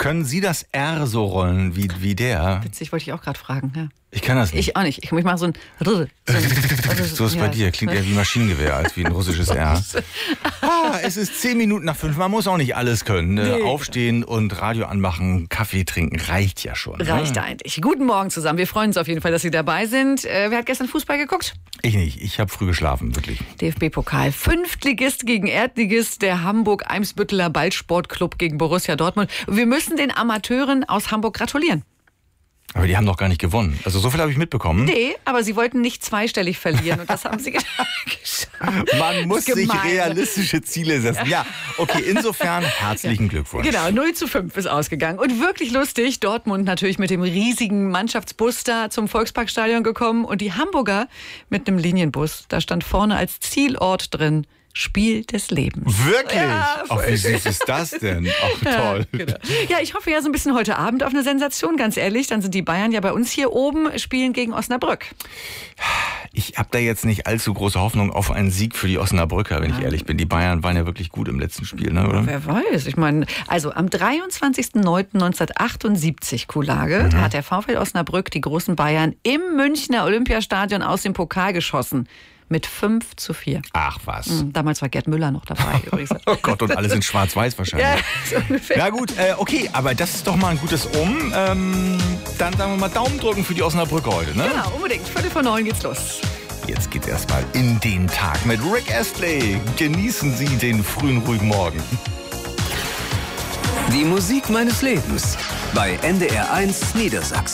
Können Sie das R so rollen wie der? Witzig, wollte ich auch gerade fragen. Ja. Ich kann das nicht. Ich auch nicht. Ich mache so ein... So ist bei dir. Klingt eher wie Maschinengewehr als wie ein russisches R. Es ist 10 Minuten nach 5. Man muss auch nicht alles können. Nee. Aufstehen und Radio anmachen, Kaffee trinken, reicht ja schon. Reicht eigentlich. Guten Morgen zusammen. Wir freuen uns auf jeden Fall, dass Sie dabei sind. Wer hat gestern Fußball geguckt? Ich nicht. Ich habe früh geschlafen, wirklich. DFB-Pokal. Fünftligist gegen Erdligist. Der Hamburg-Eimsbütteler Ballsportclub gegen Borussia Dortmund. Wir müssen den Amateuren aus Hamburg gratulieren. Aber die haben doch gar nicht gewonnen. Also so viel habe ich mitbekommen. Nee, aber sie wollten nicht zweistellig verlieren und das haben sie geschafft. Man muss sich realistische Ziele setzen. Ja, okay, insofern herzlichen Glückwunsch. Genau, 0:5 ist ausgegangen. Und wirklich lustig, Dortmund natürlich mit dem riesigen Mannschaftsbus da zum Volksparkstadion gekommen und die Hamburger mit einem Linienbus. Da stand vorne als Zielort drin: Spiel des Lebens. Wirklich? Ja, Ach, wie süß ist das denn? Ach, toll. Ja, genau. Ja, ich hoffe ja so ein bisschen heute Abend auf eine Sensation, ganz ehrlich. Dann sind die Bayern ja bei uns hier oben, spielen gegen Osnabrück. Ich habe da jetzt nicht allzu große Hoffnung auf einen Sieg für die Osnabrücker, wenn ich ehrlich bin. Die Bayern waren ja wirklich gut im letzten Spiel, ne, oder? Wer weiß. Ich meine, also am 23.09.1978, Kuhlage, hat der VfL Osnabrück die großen Bayern im Münchner Olympiastadion aus dem Pokal geschossen. Mit 5:4. Ach was. Damals war Gerd Müller noch dabei übrigens. Oh Gott, und alle sind schwarz-weiß wahrscheinlich. Ja, so ungefähr. Na gut, okay, aber das ist doch mal ein gutes Dann sagen wir mal Daumen drücken für die Osnabrücker heute, ne? Genau, unbedingt. 8:45 geht's los. Jetzt geht's erstmal in den Tag mit Rick Astley. Genießen Sie den frühen, ruhigen Morgen. Die Musik meines Lebens bei NDR 1 Niedersachsen.